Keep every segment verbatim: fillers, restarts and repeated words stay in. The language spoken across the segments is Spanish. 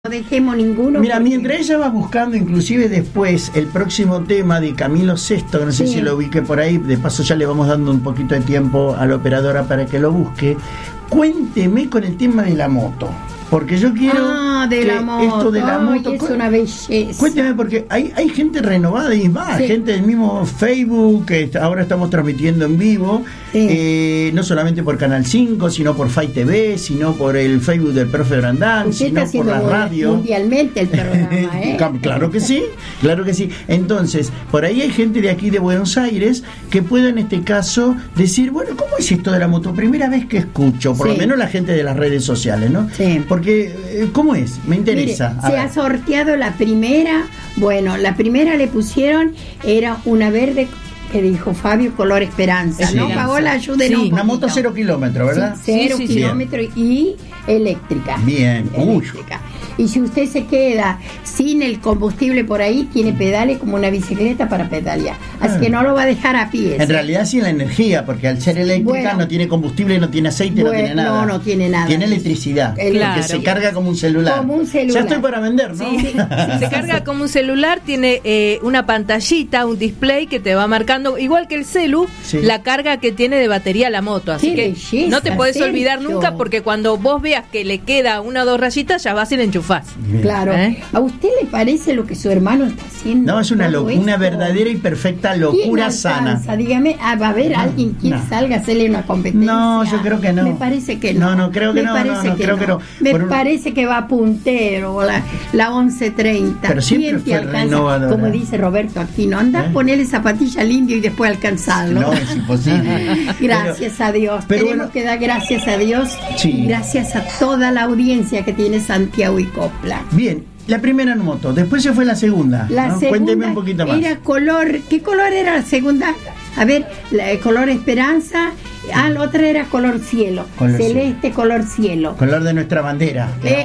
No dejemos ninguno. Mira, porque... mientras ella va buscando, inclusive después, el próximo tema de Camilo Sesto, no sé sí. si lo ubique por ahí, de paso ya le vamos dando un poquito de tiempo a la operadora para que lo busque. Cuénteme con el tema de la moto, porque yo quiero ah, de que la moto. esto de la moto Ay, es una belleza. Cuénteme, porque hay, hay gente renovada y más, sí. gente del mismo Facebook, que ahora estamos transmitiendo en vivo, sí. eh, no solamente por Canal cinco, sino por F A I T V, sino por el Facebook del profe Brandán, usted sino está por la radio. Mundialmente el programa, ¿eh? Claro que sí, claro que sí. Entonces, por ahí hay gente de aquí de Buenos Aires que puede en este caso decir, bueno, ¿cómo es esto de la moto? Primera vez que escucho, por sí. lo menos la gente de las redes sociales, ¿no? Sí. Porque, ¿cómo es? Me interesa. Mire, se ver. ha sorteado la primera, bueno, la primera le pusieron, era una verde que dijo Fabio, color Esperanza, sí. ¿no? Pagó la ayuda sí, un una moto cero kilómetros, ¿verdad? Sí, cero sí, sí, kilómetros y eléctrica. Bien, eléctrica. Y si usted se queda sin el combustible por ahí, tiene pedales como una bicicleta para pedalear. Así ah. que no lo va a dejar a pie. En realidad sí la energía, porque al ser eléctrica bueno, no tiene combustible, no tiene aceite, bueno, no tiene nada. No, no tiene nada. Tiene electricidad, claro. que se carga como un celular. Como un celular. Ya estoy para vender, ¿no? Sí, sí, sí, se carga como un celular, tiene eh, una pantallita, un display que te va marcando, igual que el celu, sí. la carga que tiene de batería la moto. Así que belleza, no te podés Sergio. olvidar nunca, porque cuando vos veas que le queda una o dos rayitas, ya vas y le enchufás. Bien. Claro. ¿Eh? ¿A usted le parece lo que su hermano está haciendo? No, es una, lo, una verdadera y perfecta locura sana. Dígame, ah, va a haber alguien que no. salga a hacerle una competencia. No, yo creo que no. Me parece que no. No, no, creo que Me no. Parece no, no, que creo no. que no. Me Por parece un... que va puntero, la, la once treinta. Pero siempre fue renovadora. Como dice Roberto Aquino, anda ¿Eh? a ponerle zapatilla al indio y después alcanzarlo. No, es imposible. Gracias pero, a Dios. Pero Tenemos bueno, que dar gracias a Dios sí. y gracias a toda la audiencia que tiene Santiago y Copla. Bien. La primera moto, después se fue la segunda. La ¿no? segunda Cuénteme un poquito más. Era color, ¿qué color era la segunda? A ver, la, color Esperanza. Ah, la otra era color cielo, color celeste, cielo. color cielo. Color de nuestra bandera. Eh,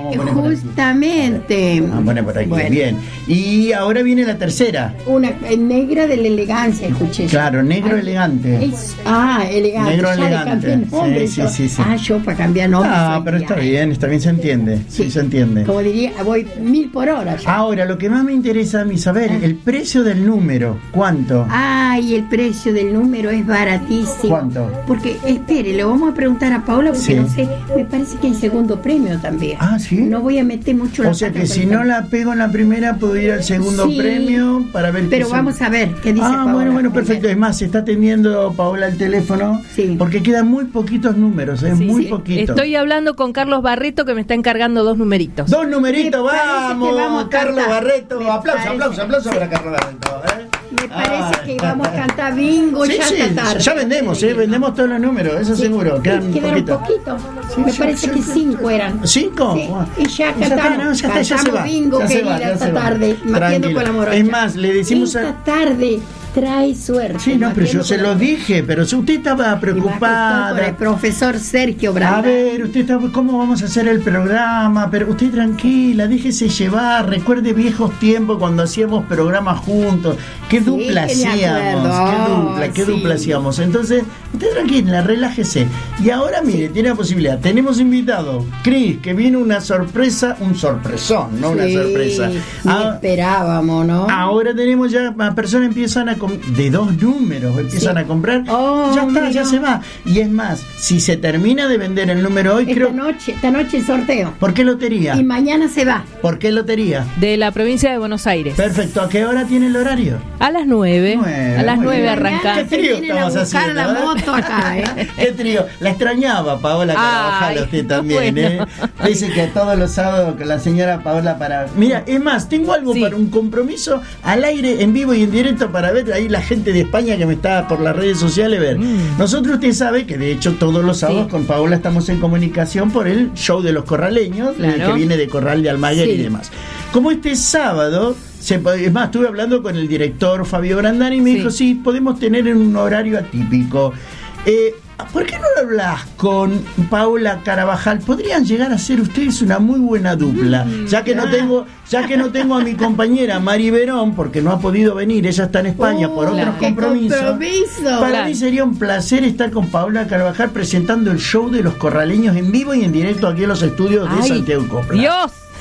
justamente. Vamos a poner por aquí. Bueno. Bien. Y ahora viene la tercera. Una eh, negra de la elegancia, escuché. Claro, negro Ay, elegante. Es, ah, elegante. Negro ya elegante. Nombre, sí, sí, sí, sí. Ah, yo para cambiar nombre. Ah, pero está bien, está bien, se entiende. Sí, sí se entiende. Como diría, voy mil por hora. Ya. Ahora, lo que más me interesa a mí saber, ah. el precio del número. ¿Cuánto? Ay, el precio del número es baratísimo. ¿Cuánto? Porque, espere, le vamos a preguntar a Paula porque sí. no sé, me parece que hay segundo premio también. Ah, sí. No voy a meter mucho la O sea que si no la pego en la primera, puedo ir al segundo sí, premio para ver. Pero vamos son... a ver qué dice ah, Paola. Ah, bueno, bueno, perfecto. Es más, se está atendiendo Paola el teléfono sí. porque quedan muy poquitos números, es ¿eh? sí, muy sí. poquito. Estoy hablando con Carlos Barreto que me está encargando dos numeritos. Dos numeritos, vamos, vamos Carlos Barreto. Me aplauso, parece. aplauso, aplauso para Carlos Barreto. ¿eh? Me parece ah. que vamos a cantar bingo sí, ya sí, esta tarde. Ya vendemos, ¿eh? vendemos todos los números, eso sí. seguro. Quedan Quedaron poquitos. Sí, me sí, parece sí, que cinco eran. ¿Cinco? Sí. Y ya cantamos, ya, no, ya, está, ya se va. bingo, ya querida, se va, esta tarde, matiendo con la morocha. Es más, le decimos esta a... tarde trae suerte. Sí, no, pero yo se lo dije, pero si usted estaba preocupada. Por el profesor Sergio Brandán. A ver, usted está, ¿cómo vamos a hacer el programa? Pero usted tranquila, déjese llevar, recuerde viejos tiempos cuando hacíamos programas juntos. Qué sí, dupla hacíamos, qué dupla, qué sí. dupla hacíamos. Entonces, usted tranquila, relájese. Y ahora, mire, sí. tiene la posibilidad. Tenemos invitado, Cris, que viene una sorpresa, un sorpresón, no sí, una sorpresa. Ah, esperábamos, ¿no? Ahora tenemos ya, personas empiezan a de dos números empiezan sí. a comprar oh, ya está, mira. ya se va y es más, si se termina de vender el número hoy esta creo noche, esta noche el sorteo. ¿Por qué lotería? Y mañana se va. ¿Por qué lotería? De la provincia de Buenos Aires. Perfecto, ¿a qué hora tiene el horario? A las nueve, nueve a las nueve arrancamos. ¿Qué trío estamos a haciendo? La moto acá, ¿eh? ¿Qué trío? La extrañaba Paola Carabajal, usted también, bueno. ¿eh? Dice que todos los sábados con la señora Paola para... Mira, es más, tengo algo sí. para un compromiso al aire, en vivo y en directo para ver ahí la gente de España que me está por las redes sociales ver. Mm. Nosotros, usted sabe que de hecho todos los sábados sí. con Paola estamos en comunicación por el show de los corraleños, claro. que viene de Corral de Almaguer sí. y demás. Como este sábado, se, es más, estuve hablando con el director Fabio Brandán y me sí. dijo, sí, podemos tener un horario atípico. Eh, ¿Por qué no lo hablas con Paola Carabajal? Podrían llegar a ser ustedes una muy buena dupla, mm, ya que ah. no tengo, ya que no tengo a mi compañera Mari Verón, porque no ha podido venir, ella está en España oh, por otros compromisos. Compromiso. Para mí sería un placer estar con Paola Carabajal presentando el show de los corraleños en vivo y en directo aquí en los estudios de Ay, Santiago Copla. Dios.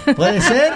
¿Puede ser?